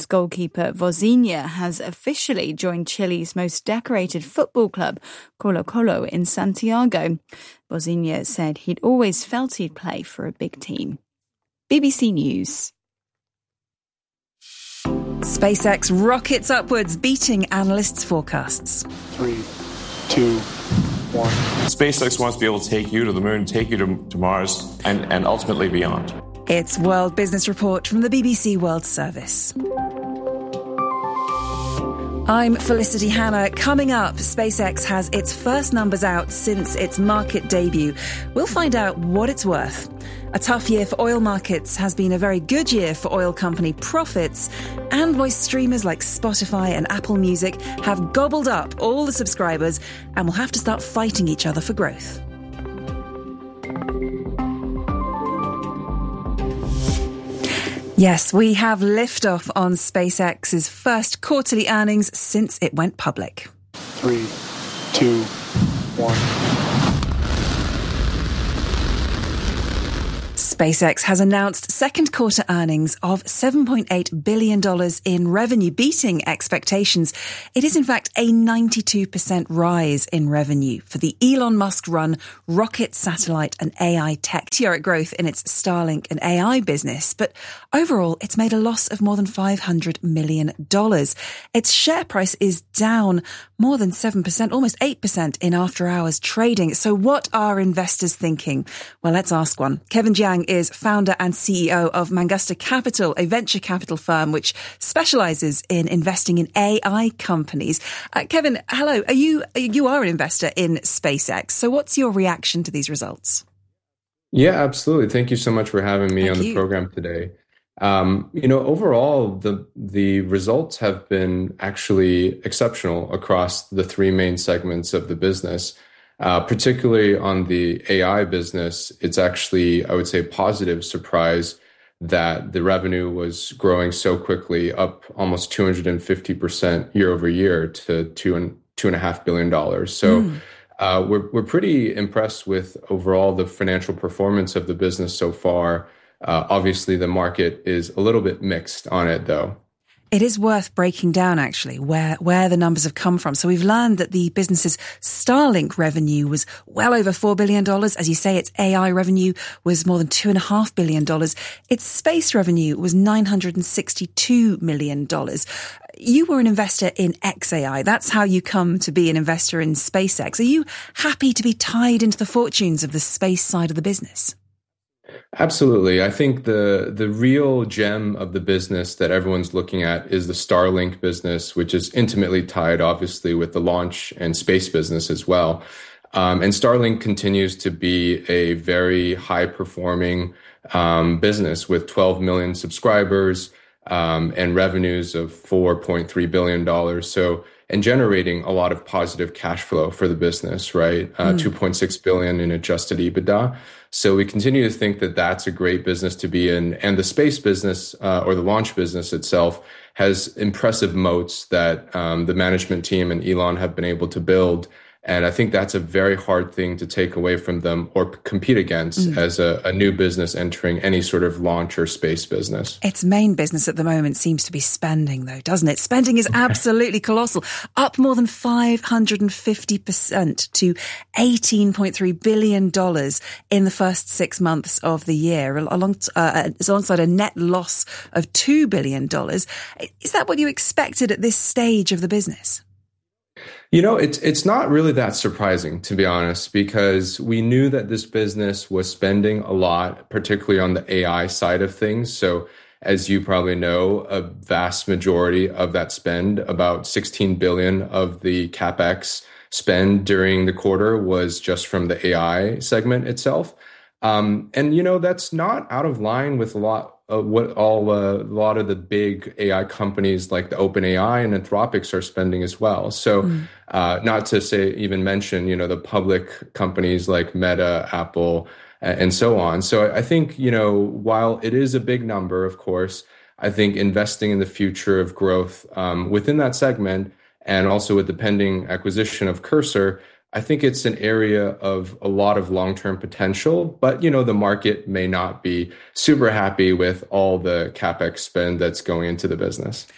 goalkeeper Vozinha has officially joined Chile's most decorated football club, Colo-Colo, in Santiago. Vozinha said he'd always felt he'd play for a big team. BBC News. SpaceX rockets upwards, beating analysts' forecasts. 3, 2, 1. SpaceX wants to be able to take you to the moon, take you to Mars, and ultimately beyond. It's World Business Report from the BBC World Service. I'm Felicity Hanna. Coming up, SpaceX has its first numbers out since its market debut. We'll find out what it's worth. A tough year for oil markets has been a very good year for oil company profits, and voice streamers like Spotify and Apple Music have gobbled up all the subscribers and will have to start fighting each other for growth. Yes, we have liftoff on SpaceX's first quarterly earnings since it went public. 3, 2, 1. SpaceX has announced second quarter earnings of $7.8 billion in revenue, beating expectations. It is, in fact, a 92% rise in revenue for the Elon Musk-run rocket, satellite and AI tech meteoric growth in its Starlink and AI business. But overall, it's made a loss of more than $500 million. Its share price is down more than 7%, almost 8% in after-hours trading. So what are investors thinking? Well, let's ask one. Kevin Jiang is founder and CEO of Mangusta Capital, a venture capital firm which specializes in investing in AI companies. Kevin, hello. You are an investor in SpaceX. So what's your reaction to these results? Yeah, absolutely. Thank you so much for having me on the program today. Overall, the results have been actually exceptional across the three main segments of the business. Particularly on the AI business, it's actually, I would say, a positive surprise that the revenue was growing so quickly, up almost 250% year over year to $2.5 billion. So we're pretty impressed with overall the financial performance of the business so far. Obviously, the market is a little bit mixed on it, though. It is worth breaking down, actually, where the numbers have come from. So we've learned that the business's Starlink revenue was well over $4 billion. As you say, its AI revenue was more than $2.5 billion. Its space revenue was $962 million. You were an investor in xAI. That's how you come to be an investor in SpaceX. Are you happy to be tied into the fortunes of the space side of the business? Absolutely. I think the real gem of the business that everyone's looking at is the Starlink business, which is intimately tied, obviously, with the launch and space business as well. And Starlink continues to be a very high-performing business with 12 million subscribers and revenues of $4.3 billion. So, and generating a lot of positive cash flow for the business, right? $2.6 billion in adjusted EBITDA. So we continue to think that that's a great business to be in. And the space business or the launch business itself has impressive moats that the management team and Elon have been able to build. And I think that's a very hard thing to take away from them or compete against as a new business entering any sort of launch or space business. Its main business at the moment seems to be spending, though, doesn't it? Spending is absolutely colossal, up more than 550% to $18.3 billion in the first 6 months of the year, alongside a net loss of $2 billion. Is that what you expected at this stage of the business? You know, it's not really that surprising, to be honest, because we knew that this business was spending a lot, particularly on the AI side of things. So as you probably know, a vast majority of that spend, about 16 billion of the CapEx spend during the quarter was just from the AI segment itself. And, you know, that's not out of line with a lot of the big AI companies like the OpenAI and Anthropic are spending as well. So not to even mention, you know, the public companies like Meta, Apple, and so on. So I think, you know, while it is a big number, of course, I think investing in the future of growth within that segment and also with the pending acquisition of Cursor, I think it's an area of a lot of long-term potential, but, you know, the market may not be super happy with all the CapEx spend that's going into the business.